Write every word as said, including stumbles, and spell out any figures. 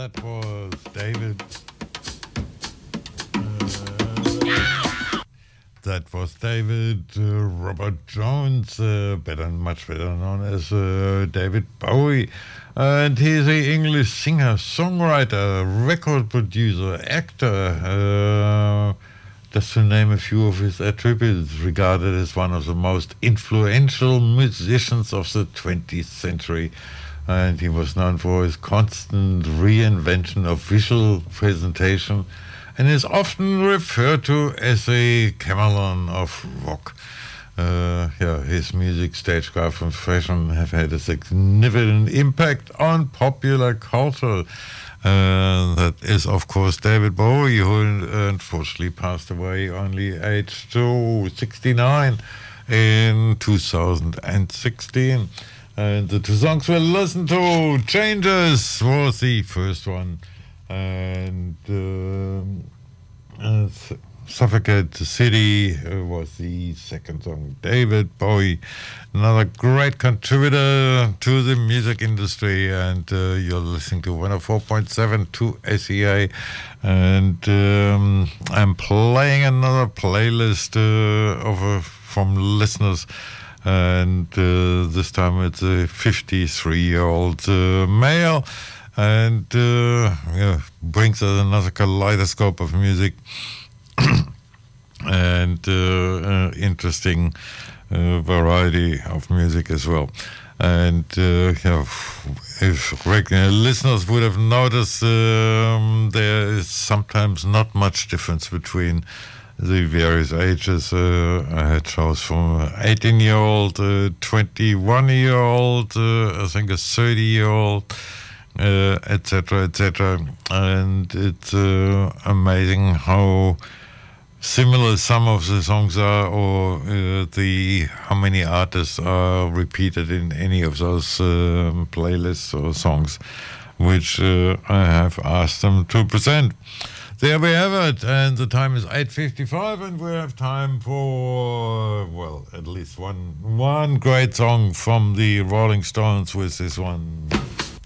that was David. Uh, that was David uh, Robert Jones, uh, better, much better known as uh, David Bowie. And he's an English singer, songwriter, record producer, actor. Uh, just to name a few of his attributes, regarded as one of the most influential musicians of the twentieth century. And he was known for his constant reinvention of visual presentation and is often referred to as a Camelon of rock. Uh, yeah, his music, stagecraft, and fashion have had a significant impact on popular culture. Uh, that is, of course, David Bowie, who unfortunately passed away only aged sixty-nine in two thousand sixteen. And the two songs we'll listen to, Changes was the first one, and um, uh, Suffocate the City uh, was the second song. David Bowie, another great contributor to the music industry, and uh, you're listening to one oh four point seven to S E A, and um, I'm playing another playlist uh, of, uh, from listeners. And uh, this time it's a fifty-three-year-old uh, male, and uh, yeah, brings us another kaleidoscope of music and uh, uh, interesting uh, variety of music as well. And uh, yeah, if regular listeners would have noticed, um, there is sometimes not much difference between the various ages. uh, I had shows from eighteen-year-old, uh, twenty-one-year-old, uh, I think a thirty-year-old, uh, et cetera, et cetera. And it's uh, amazing how similar some of the songs are, or uh, the how many artists are repeated in any of those um, playlists or songs, which uh, I have asked them to present. There we have it, and the time is eight fifty-five, and we have time for, well, at least one one great song from the Rolling Stones with this one.